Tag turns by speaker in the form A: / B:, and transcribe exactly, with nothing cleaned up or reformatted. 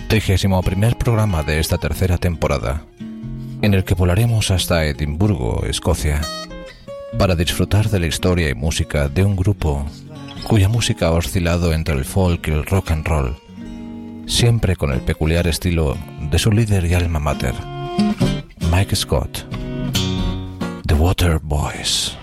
A: trigésimo primer programa de esta tercera temporada, en el que volaremos hasta Edimburgo, Escocia, para disfrutar de la historia y música de un grupo cuya música ha oscilado entre el folk y el rock and roll, siempre con el peculiar estilo de su líder y alma mater, Mike Scott, The Waterboys.